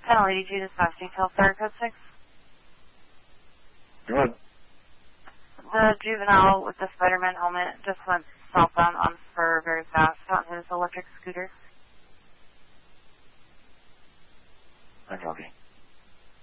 Channel 82, dispatch detail, sir, code 6. Go ahead. The juvenile with the Spider-Man helmet just went southbound on Spur very fast on his electric scooter. I copy.